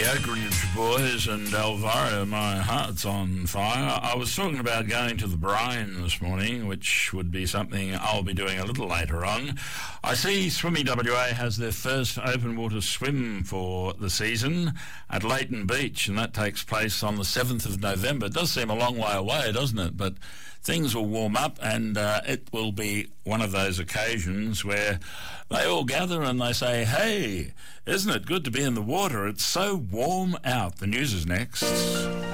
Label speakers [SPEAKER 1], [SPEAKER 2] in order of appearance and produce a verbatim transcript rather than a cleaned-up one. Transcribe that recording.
[SPEAKER 1] The Oak Ridge Boys and Alvaro, my heart's on fire. I was talking about going to the brine this morning, which would be something I'll be doing a little later on. I see Swimming W A has their first open water swim for the season at Leighton Beach, and that takes place on the seventh of November. It does seem a long way away, doesn't it? But things will warm up, and uh, it will be one of those occasions where they all gather and they say, hey, isn't it good to be in the water? It's so warm out. The news is next.